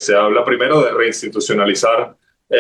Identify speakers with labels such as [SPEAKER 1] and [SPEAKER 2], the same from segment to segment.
[SPEAKER 1] Se habla primero de reinstitucionalizar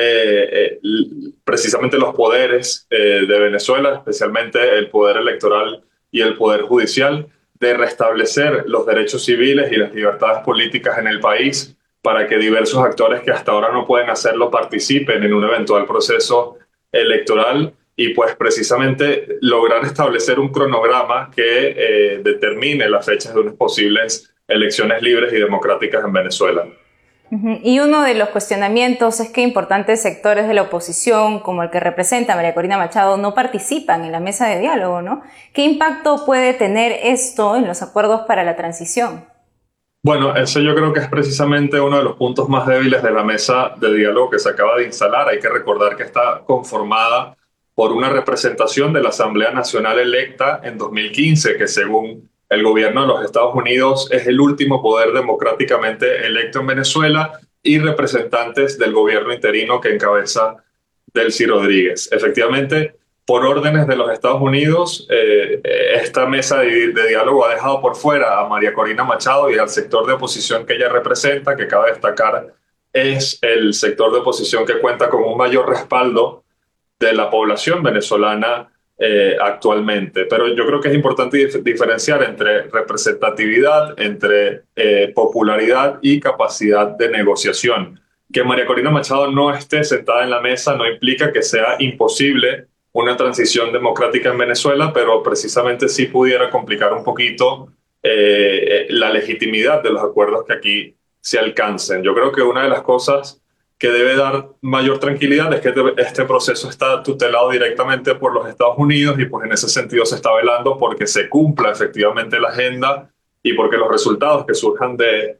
[SPEAKER 1] precisamente los poderes de Venezuela, especialmente el poder electoral y el poder judicial, de restablecer los derechos civiles y las libertades políticas en el país para que diversos actores que hasta ahora no pueden hacerlo participen en un eventual proceso electoral y pues precisamente lograr establecer un cronograma que determine las fechas de unas posibles elecciones libres y democráticas en Venezuela.
[SPEAKER 2] Y uno de los cuestionamientos es que importantes sectores de la oposición, como el que representa María Corina Machado, no participan en la mesa de diálogo, ¿no? ¿Qué impacto puede tener esto en los acuerdos para la transición?
[SPEAKER 1] Bueno, eso yo creo que es precisamente uno de los puntos más débiles de la mesa de diálogo que se acaba de instalar. Hay que recordar que está conformada por una representación de la Asamblea Nacional electa en 2015, que según el gobierno de los Estados Unidos es el último poder democráticamente electo en Venezuela, y representantes del gobierno interino que encabeza Delcy Rodríguez. Efectivamente, por órdenes de los Estados Unidos, esta mesa de diálogo ha dejado por fuera a María Corina Machado y al sector de oposición que ella representa, que cabe destacar es el sector de oposición que cuenta con un mayor respaldo de la población venezolana actualmente. Pero yo creo que es importante diferenciar entre representatividad, entre popularidad y capacidad de negociación. Que María Corina Machado no esté sentada en la mesa no implica que sea imposible una transición democrática en Venezuela, pero precisamente sí pudiera complicar un poquito la legitimidad de los acuerdos que aquí se alcancen. Yo creo que una de las cosas que debe dar mayor tranquilidad es que este proceso está tutelado directamente por los Estados Unidos y pues en ese sentido se está velando porque se cumpla efectivamente la agenda y porque los resultados que surjan de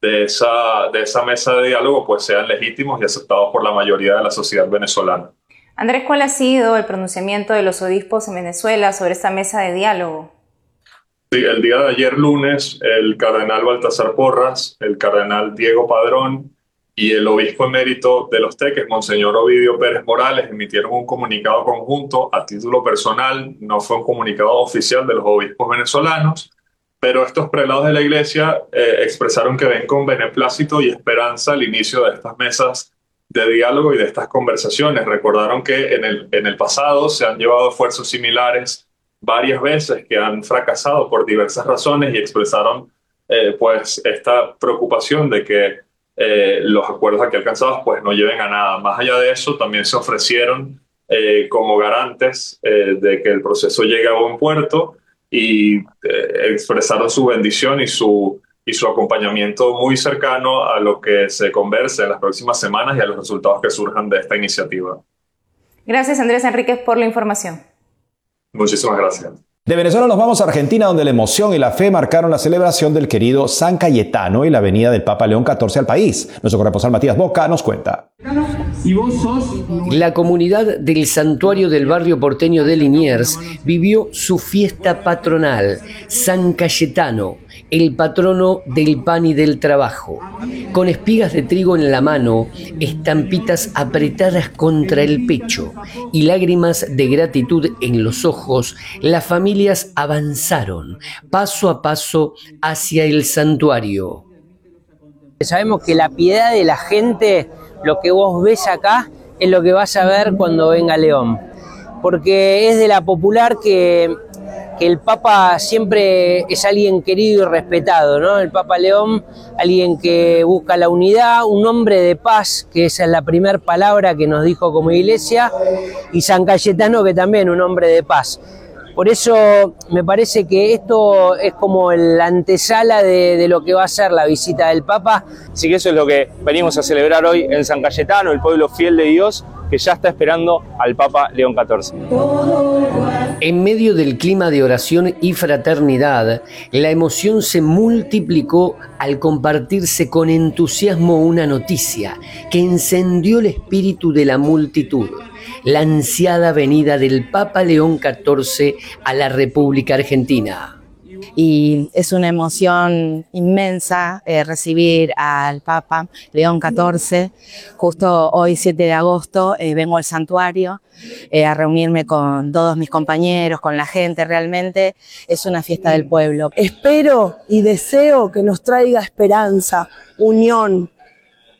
[SPEAKER 1] esa mesa de diálogo pues sean legítimos y aceptados por la mayoría de la sociedad venezolana.
[SPEAKER 2] Andrés, ¿cuál ha sido el pronunciamiento de los obispos en Venezuela sobre esta mesa de diálogo?
[SPEAKER 1] Sí, el día de ayer lunes, el cardenal Baltasar Porras, el cardenal Diego Padrón y el obispo emérito de Los Teques, Monseñor Ovidio Pérez Morales, emitieron un comunicado conjunto a título personal. No fue un comunicado oficial de los obispos venezolanos, pero estos prelados de la Iglesia expresaron que ven con beneplácito y esperanza el inicio de estas mesas de diálogo y de estas conversaciones. Recordaron que en el pasado se han llevado esfuerzos similares varias veces que han fracasado por diversas razones y expresaron pues esta preocupación de que los acuerdos aquí alcanzados pues no lleven a nada. Más allá de eso, también se ofrecieron como garantes de que el proceso llegue a buen puerto y expresaron su bendición y su acompañamiento muy cercano a lo que se converse en las próximas semanas y a los resultados que surjan de esta iniciativa.
[SPEAKER 2] Gracias, Andrés Enríquez, por la información.
[SPEAKER 1] Muchísimas gracias.
[SPEAKER 3] De Venezuela nos vamos a Argentina, donde la emoción y la fe marcaron la celebración del querido San Cayetano y la venida del Papa León XIV al país. Nuestro corresponsal Matías Boca nos cuenta.
[SPEAKER 4] La comunidad del santuario del barrio porteño de Liniers vivió su fiesta patronal, San Cayetano, el patrono del pan y del trabajo. Con espigas de trigo en la mano, estampitas apretadas contra el pecho y lágrimas de gratitud en los ojos, las familias avanzaron paso a paso hacia el santuario.
[SPEAKER 5] Sabemos que la piedad de la gente, lo que vos ves acá, es lo que vas a ver cuando venga León. Porque es de la popular que el Papa siempre es alguien querido y respetado, ¿no? El Papa León, alguien que busca la unidad, un hombre de paz, que esa es la primera palabra que nos dijo como iglesia, y San Cayetano, que también un hombre de paz. Por eso me parece que esto es como la antesala de lo que va a ser la visita del Papa.
[SPEAKER 6] Así que eso es lo que venimos a celebrar hoy en San Cayetano, el pueblo fiel de Dios, que ya está esperando al Papa León XIV.
[SPEAKER 4] En medio del clima de oración y fraternidad, la emoción se multiplicó al compartirse con entusiasmo una noticia que encendió el espíritu de la multitud: la ansiada venida del Papa León XIV a la República Argentina.
[SPEAKER 7] Y es una emoción inmensa recibir al Papa León XIV. Justo hoy, 7 de agosto, vengo al santuario a reunirme con todos mis compañeros, con la gente. Realmente es una fiesta del pueblo.
[SPEAKER 8] Espero y deseo que nos traiga esperanza, unión,